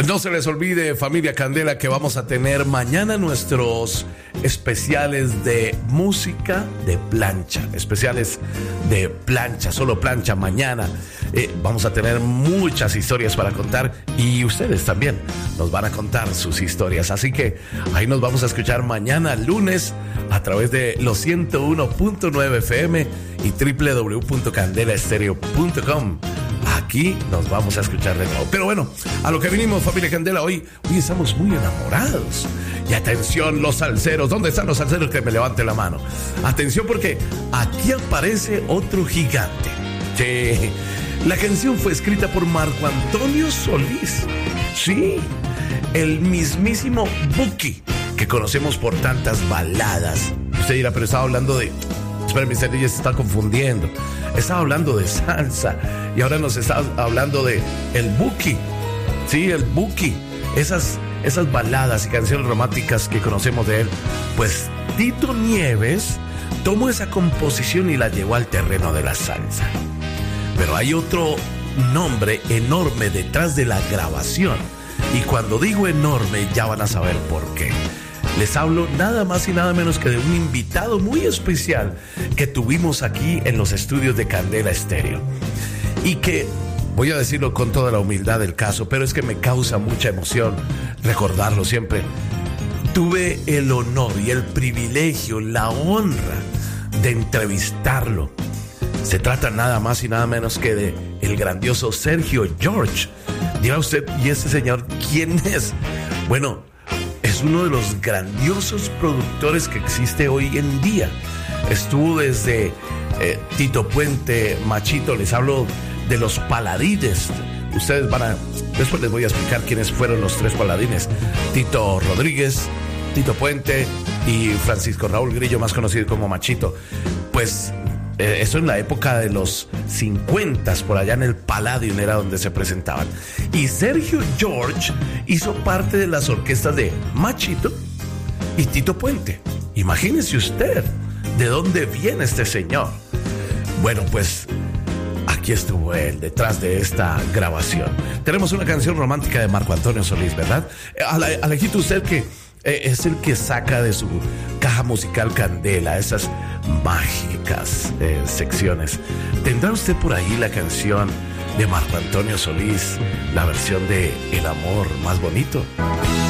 No se les olvide, familia Candela, que vamos a tener mañana nuestros especiales de música de plancha. Especiales de plancha, solo plancha mañana. Vamos a tener muchas historias para contar y ustedes también nos van a contar sus historias. Así que ahí nos vamos a escuchar mañana lunes a través de los 101.9 FM y www.candelaestereo.com. Aquí nos vamos a escuchar de nuevo. Pero bueno, a lo que vinimos, familia Candela, hoy estamos muy enamorados. Y atención, los salseros. ¿Dónde están los salseros? Que me levanten la mano. Atención, porque aquí aparece otro gigante. Sí, la canción fue escrita por Marco Antonio Solís. Sí, el mismísimo Buki, que conocemos por tantas baladas. Usted dirá, pero estaba hablando de... Espera, Mr. DJ se está confundiendo. Estaba hablando de salsa y ahora nos está hablando de el Buki. Sí, el Buki. Esas baladas y canciones románticas que conocemos de él. Pues Tito Nieves tomó esa composición y la llevó al terreno de la salsa. Pero hay otro nombre enorme detrás de la grabación. Y cuando digo enorme, ya van a saber por qué. Les hablo nada más y nada menos que de un invitado muy especial que tuvimos aquí en los estudios de Candela Estéreo. Y que, voy a decirlo con toda la humildad del caso, pero es que me causa mucha emoción recordarlo siempre. Tuve el honor y el privilegio, la honra de entrevistarlo. Se trata nada más y nada menos que de el grandioso Sergio George. Dirá usted, ¿y este señor quién es? Bueno, es uno de los grandiosos productores que existe hoy en día. Estuvo desde Tito Puente, Machito, les hablo de los Paladines. Ustedes después les voy a explicar quiénes fueron los tres Paladines. Tito Rodríguez, Tito Puente y Francisco Raúl Grillo, más conocido como Machito. Pues eso en la época de los 50, por allá en el Palladium era donde se presentaban. Y Sergio George hizo parte de las orquestas de Machito y Tito Puente. Imagínese usted de dónde viene este señor. Bueno, pues aquí estuvo él detrás de esta grabación. Tenemos una canción romántica de Marco Antonio Solís, ¿verdad? Alejito, usted que es el que saca de su caja musical Candela esas mágicas secciones. ¿Tendrá usted por ahí la canción de Marco Antonio Solís, la versión de El amor más bonito?